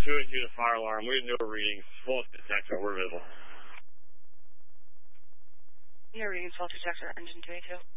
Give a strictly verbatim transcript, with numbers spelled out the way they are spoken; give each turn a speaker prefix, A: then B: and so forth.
A: two eight two to fire alarm. We have no readings. Fault detector. We're visible.
B: No readings. Fault detector. Engine two eight two.